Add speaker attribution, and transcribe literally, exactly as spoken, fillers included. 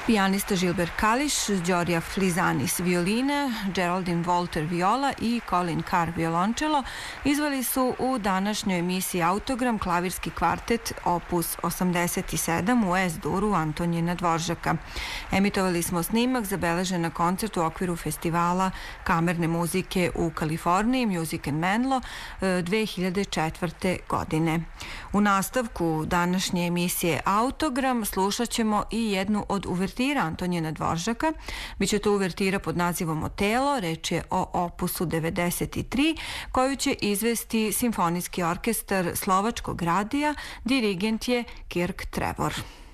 Speaker 1: Pijanista Gilbert Kališ, Đorđa Flizanis violina, Geraldine Walter viola i Colin Carr violončelo izveli su u današnjoj emisiji Autogram klavirski kvartet opus osamdeset sedam u S-duru Antonijina Dvoržaka. Emitovali smo snimak zabeležen na koncertu u okviru festivala kamerne muzike u Kaliforniji Music and Menlo dve hiljade četvrte. godine. U nastavku današnje emisije Autogram slušat ćemo i jednu od uvertira Antonijina Dvoržaka. Biće to uvertira pod nazivom Otelo, reč je o opusu devedeset tri, koju će izvesti Simfonijski orkestar Slovačkog radija, dirigent je Kirk Trevor.